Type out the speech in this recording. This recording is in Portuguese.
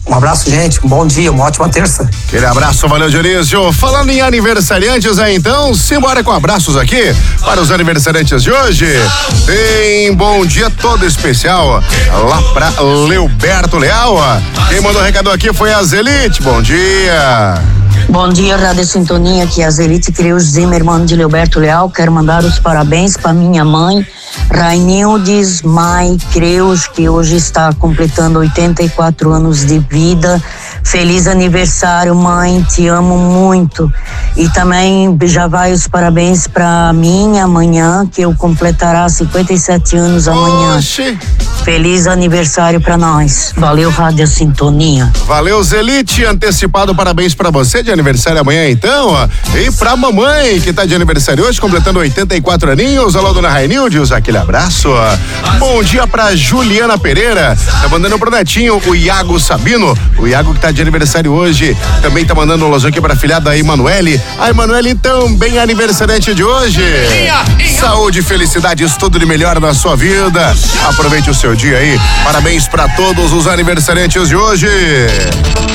Um abraço, gente. Um bom dia, uma ótima terça. Aquele abraço, valeu, Dionísio. Falando em aniversariantes aí, então, simbora com abraços aqui para os aniversariantes de hoje. Tem bom dia todo especial lá pra Leoberto Leal. Quem mandou o recado aqui foi a Zelite. Bom dia. Bom dia, Rádio Sintonia, aqui é a Zelite Creus Zimmermann de Leoberto Leal. Quero mandar os parabéns para minha mãe, Rainildes Mai Creus, que hoje está completando 84 anos de vida. Feliz aniversário, mãe, te amo muito. E também já vai os parabéns para mim amanhã, que eu completará 57 anos amanhã. Oxi. Feliz aniversário para nós. Valeu, Rádio Sintonia. Valeu, Zelite, antecipado parabéns para você de aniversário amanhã, então, ó. E pra mamãe, que tá de aniversário hoje, completando 84 aninhos. Alô, dona Rainildes, aquele abraço, ó. Bom dia pra Juliana Pereira, tá mandando pro netinho, o Iago Sabino, o Iago que tá de aniversário hoje, também tá mandando um alôzão aqui pra filhada da Emanuele. A Emanuele também é aniversariante de hoje. Saúde, felicidades, tudo de melhor na sua vida. Aproveite o seu dia aí. Parabéns pra todos os aniversariantes de hoje.